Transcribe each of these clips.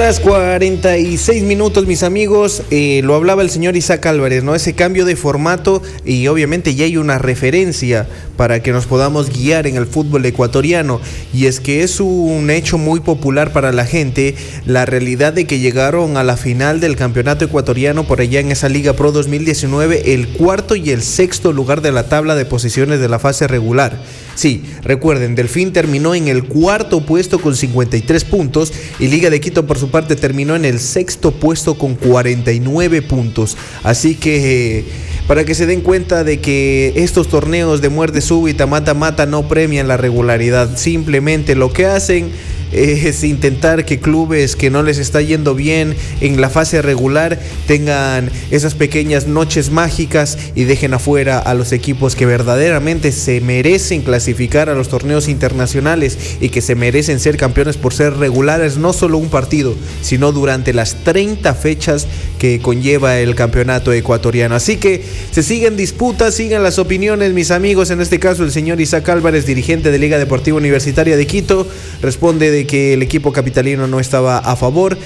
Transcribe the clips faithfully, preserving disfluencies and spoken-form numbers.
horas cuarenta y seis minutos, mis amigos. Eh, lo hablaba el señor Isaac Álvarez, ¿no? Ese cambio de formato, y obviamente ya hay una referencia para que nos podamos guiar en el fútbol ecuatoriano, y es que es un hecho muy popular para la gente la realidad de que llegaron a la final del campeonato ecuatoriano por allá en esa Liga Pro dos mil diecinueve, el cuarto y el sexto lugar de la tabla de posiciones de la fase regular. Sí, recuerden, Delfín terminó en el cuarto puesto con cincuenta y tres puntos y Liga de Quito por su parte terminó en el sexto puesto con cuarenta y nueve puntos. Así que eh, para que se den cuenta de que estos torneos de muerte súbita, mata-mata, no premian la regularidad. Simplemente lo que hacen es intentar que clubes que no les está yendo bien en la fase regular tengan esas pequeñas noches mágicas y dejen afuera a los equipos que verdaderamente se merecen clasificar a los torneos internacionales y que se merecen ser campeones por ser regulares, no solo un partido, sino durante las treinta fechas que conlleva el campeonato ecuatoriano. Así que se siguen disputas, siguen las opiniones, mis amigos. En este caso el señor Isaac Álvarez, dirigente de Liga Deportiva Universitaria de Quito, responde de que el equipo capitalino no estaba a favor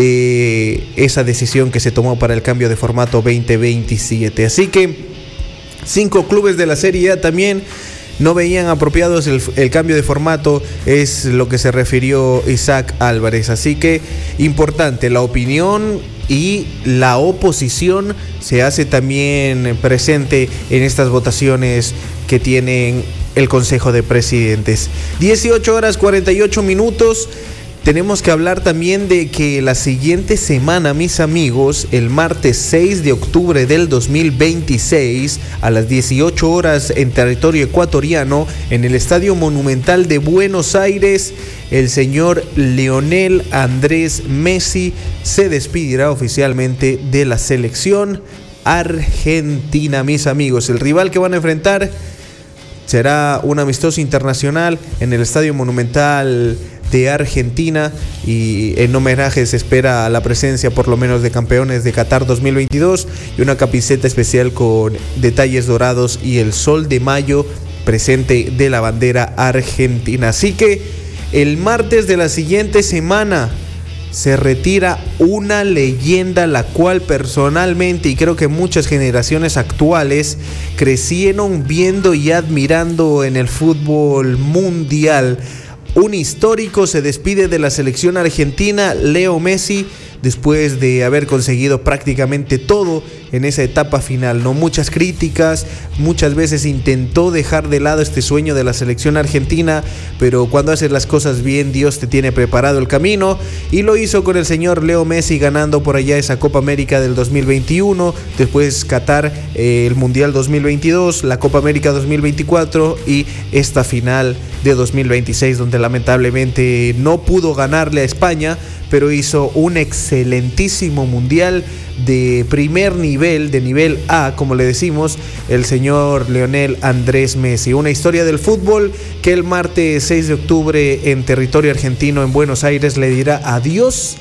de esa decisión que se tomó para el cambio de formato veinte veintisiete. Así que cinco clubes de la Serie A también no veían apropiados el, el cambio de formato, es lo que se refirió Isaac Álvarez. Así que importante, la opinión y la oposición se hace también presente en estas votaciones que tienen el Consejo de Presidentes. dieciocho horas cuarenta y ocho minutos. Tenemos que hablar también de que la siguiente semana, mis amigos, el martes seis de octubre del dos mil veintiséis, a las dieciocho horas en territorio ecuatoriano, en el Estadio Monumental de Buenos Aires, el señor Lionel Andrés Messi se despedirá oficialmente de la selección argentina, mis amigos. El rival que van a enfrentar será un amistoso internacional en el Estadio Monumental de Argentina, y en homenaje se espera la presencia por lo menos de campeones de Qatar dos mil veintidós y una camiseta especial con detalles dorados y el sol de mayo presente de la bandera argentina. Así que el martes de la siguiente semana se retira una leyenda, la cual personalmente, y creo que muchas generaciones actuales, crecieron viendo y admirando en el fútbol mundial. Un histórico se despide de la selección argentina, Leo Messi, después de haber conseguido prácticamente todo en esa etapa final, ¿no? Muchas críticas, muchas veces intentó dejar de lado este sueño de la selección argentina, pero cuando haces las cosas bien, Dios te tiene preparado el camino, y lo hizo con el señor Leo Messi, ganando por allá esa Copa América del dos mil veintiuno, después Qatar, eh, el Mundial dos mil veintidós, la Copa América dos mil veinticuatro y esta final de dos mil veintiséis, donde lamentablemente no pudo ganarle a España, pero hizo un excelentísimo mundial de primer nivel, de nivel A, como le decimos, el señor Lionel Andrés Messi. Una historia del fútbol que el martes seis de octubre en territorio argentino, en Buenos Aires, le dirá adiós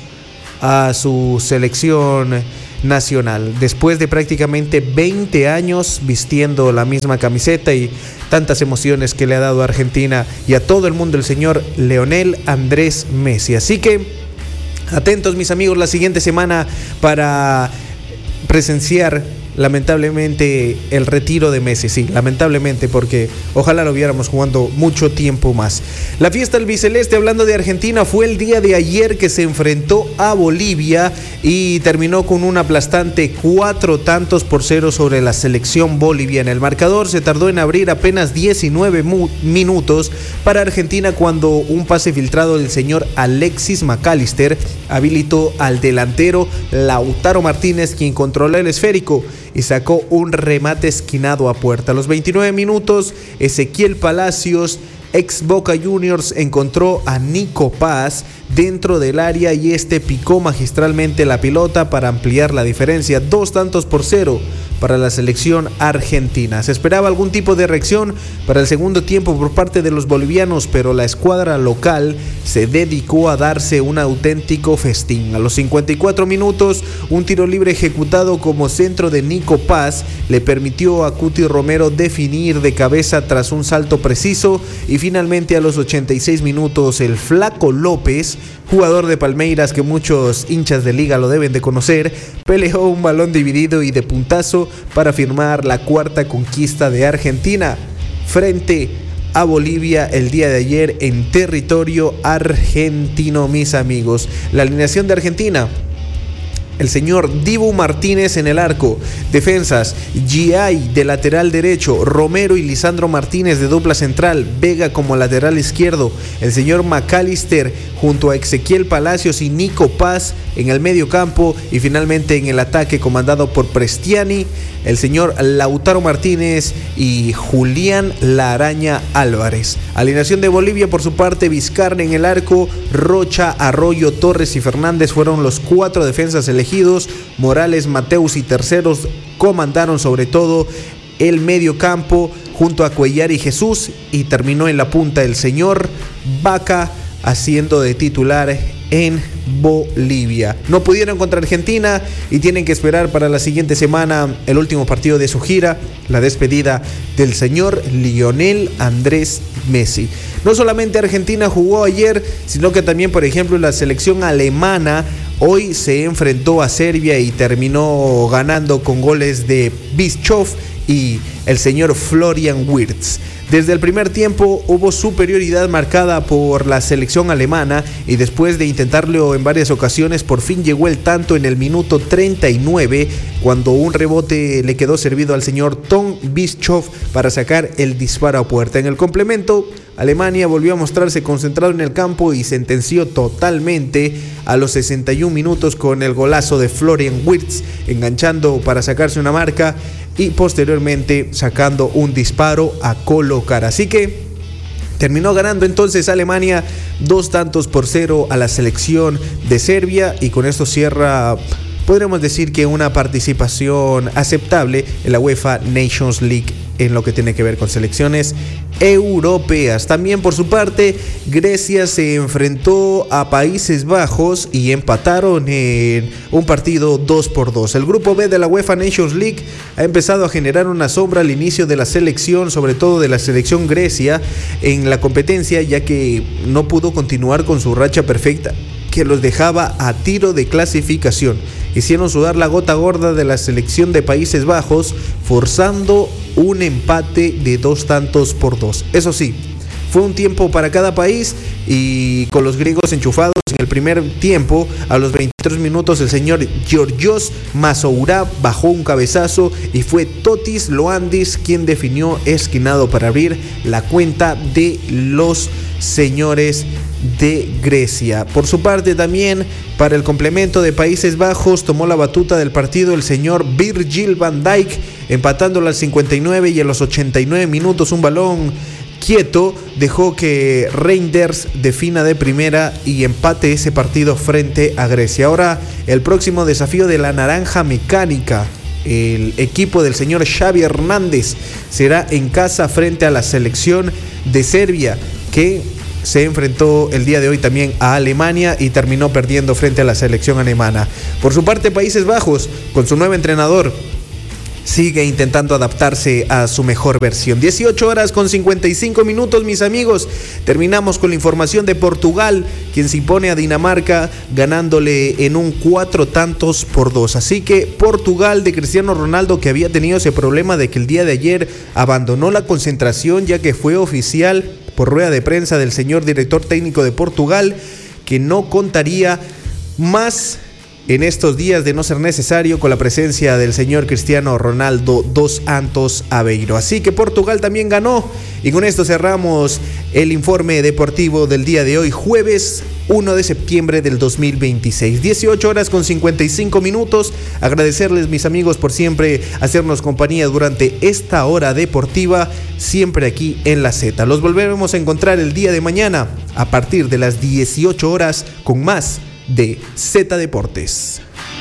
a su selección nacional, después de prácticamente veinte años vistiendo la misma camiseta y tantas emociones que le ha dado a Argentina y a todo el mundo el señor Lionel Andrés Messi. Así que atentos, mis amigos, la siguiente semana para presenciar lamentablemente el retiro de Messi. Sí, lamentablemente, porque ojalá lo viéramos jugando mucho tiempo más. La fiesta albiceleste, hablando de Argentina, fue el día de ayer que se enfrentó a Bolivia y terminó con un aplastante cuatro tantos por cero sobre la selección boliviana. El marcador se tardó en abrir apenas diecinueve mu- minutos para Argentina, cuando un pase filtrado del señor Alexis McAllister habilitó al delantero Lautaro Martínez, quien controló el esférico y sacó un remate esquinado a puerta. A los veintinueve minutos, Ezequiel Palacios, ex Boca Juniors, encontró a Nico Paz dentro del área y este picó magistralmente la pelota para ampliar la diferencia. Dos tantos por cero para la selección argentina. Se esperaba algún tipo de reacción para el segundo tiempo por parte de los bolivianos, pero la escuadra local se dedicó a darse un auténtico festín. A los cincuenta y cuatro minutos, un tiro libre ejecutado como centro de Nico Paz le permitió a Cuti Romero definir de cabeza tras un salto preciso, y finalmente a los ochenta y seis minutos el Flaco López jugador de Palmeiras que muchos hinchas de liga lo deben de conocer, peleó un balón dividido y de puntazo para firmar la cuarta conquista de Argentina frente a Bolivia el día de ayer en territorio argentino, mis amigos. La alineación de Argentina: el señor Dibu Martínez en el arco, defensas G I de lateral derecho, Romero y Lisandro Martínez de dupla central, Vega como lateral izquierdo, el señor McAllister junto a Ezequiel Palacios y Nico Paz en el medio campo, y finalmente en el ataque comandado por Prestiani, el señor Lautaro Martínez y Julián La Araña Álvarez. Alineación de Bolivia por su parte: Vizcarra en el arco, Rocha, Arroyo, Torres y Fernández fueron los cuatro defensas elegidos. Morales, Mateus y Terceros comandaron sobre todo el medio campo junto a Cuellar y Jesús, y terminó en la punta el señor Vaca haciendo de titular en Bolivia. No pudieron contra Argentina y tienen que esperar para la siguiente semana el último partido de su gira, la despedida del señor Lionel Andrés Messi. No solamente Argentina jugó ayer, sino que también, por ejemplo, la selección alemana hoy se enfrentó a Serbia y terminó ganando con goles de Bischoff y el señor Florian Wirtz. Desde el primer tiempo hubo superioridad marcada por la selección alemana, y después de intentarlo en varias ocasiones, por fin llegó el tanto en el minuto treinta y nueve, cuando un rebote le quedó servido al señor Tom Bischoff para sacar el disparo a puerta. En el complemento, Alemania volvió a mostrarse concentrado en el campo y sentenció totalmente a los sesenta y un minutos con el golazo de Florian Wirtz, enganchando para sacarse una marca y posteriormente sacando un disparo a colocar. Así que terminó ganando entonces Alemania dos tantos por cero a la selección de Serbia, y con esto cierra, podríamos decir que una participación aceptable en la UEFA Nations League en lo que tiene que ver con selecciones europeas. También por su parte, Grecia se enfrentó a Países Bajos y empataron en un partido dos por dos. El grupo B de la UEFA Nations League ha empezado a generar una sombra al inicio de la selección, sobre todo de la selección Grecia, en la competencia, ya que no pudo continuar con su racha perfecta que los dejaba a tiro de clasificación. Hicieron sudar la gota gorda de la selección de Países Bajos, forzando un empate de dos tantos por dos. Eso sí, fue un tiempo para cada país, y con los griegos enchufados en el primer tiempo, a los veintitrés minutos el señor Georgios Mazoura bajó un cabezazo y fue Totis Loandis quien definió esquinado para abrir la cuenta de los señores de Grecia. Por su parte también, para el complemento de Países Bajos, tomó la batuta del partido el señor Virgil van Dijk, empatándolo al cincuenta y nueve, y a los ochenta y nueve minutos un balón quieto dejó que Reinders defina de primera y empate ese partido frente a Grecia. Ahora el próximo desafío de la Naranja Mecánica, el equipo del señor Xavi Hernández, será en casa frente a la selección de Serbia, que se enfrentó el día de hoy también a Alemania y terminó perdiendo frente a la selección alemana. Por su parte, Países Bajos, con su nuevo entrenador, sigue intentando adaptarse a su mejor versión. dieciocho horas con cincuenta y cinco minutos, mis amigos. Terminamos con la información de Portugal, quien se impone a Dinamarca ganándole en un cuatro tantos por dos. Así que Portugal de Cristiano Ronaldo, que había tenido ese problema de que el día de ayer abandonó la concentración, ya que fue oficial por rueda de prensa del señor director técnico de Portugal, que no contaría más en estos días, de no ser necesario, con la presencia del señor Cristiano Ronaldo dos Santos Aveiro. Así que Portugal también ganó, y con esto cerramos el informe deportivo del día de hoy, jueves uno de septiembre del dos mil veintiséis. dieciocho horas con cincuenta y cinco minutos. Agradecerles, mis amigos, por siempre hacernos compañía durante esta hora deportiva, siempre aquí en La Z. Los volveremos a encontrar el día de mañana a partir de las dieciocho horas con más de Z Deportes.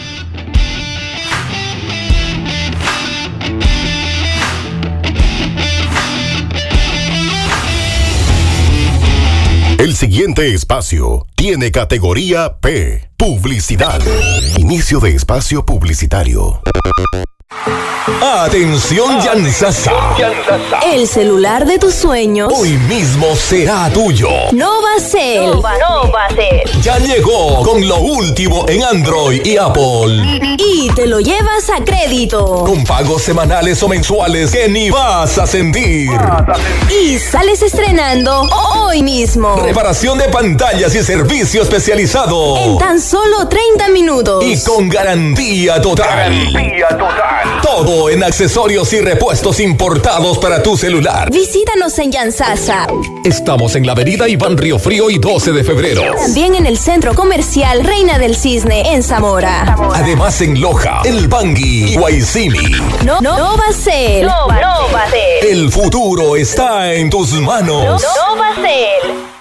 El siguiente espacio tiene categoría P, publicidad. Inicio de espacio publicitario. Atención Yansasa. El celular de tus sueños Hoy mismo será tuyo. Novacell. No va, no va a ser. Ya llegó con lo último en Android y Apple. Y te lo llevas a crédito. Con pagos semanales o mensuales que ni vas a sentir. Y sales estrenando hoy mismo. Reparación de pantallas y servicio especializado. En tan solo treinta minutos. Y con garantía total. Garantía total. Todo en accesorios y repuestos importados para tu celular. Visítanos en Yansasa. Estamos en la avenida Iván Río Frío y doce de febrero. También en el centro comercial Reina del Cisne en Zamora. Además en Loja, El Bangui y Guaycimi. No, no, Novacell. No va, no va a ser. El futuro está en tus manos. No va a ser.